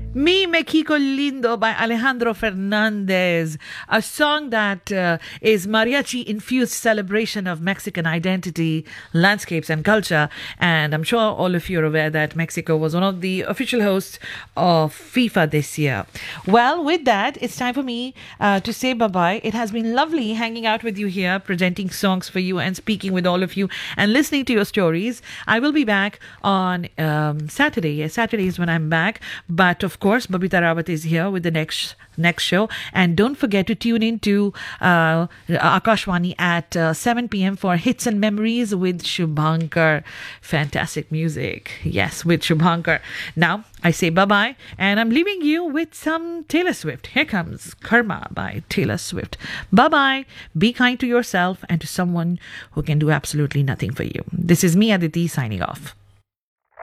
Mi Mexico Lindo by Alejandro Fernandez, a song that is mariachi infused celebration of Mexican identity, landscapes, and culture. And I'm sure all of you are aware that Mexico was one of the official hosts of FIFA this year. Well, with that, it's time for me to say bye bye. It has been lovely hanging out with you here, presenting songs for you, and speaking with all of you and listening to your stories. I will be back on Saturday. Yes, Saturday is when I'm back. But of course, Babita Rawat is here with the next show. And don't forget to tune in to Akashwani at 7 p.m. for Hits and Memories with Shubhankar. Fantastic music. Yes, with Shubhankar. Now, I say bye-bye, and I'm leaving you with some Taylor Swift. Here comes Karma by Taylor Swift. Bye-bye. Be kind to yourself and to someone who can do absolutely nothing for you. This is me, Aditi, signing off.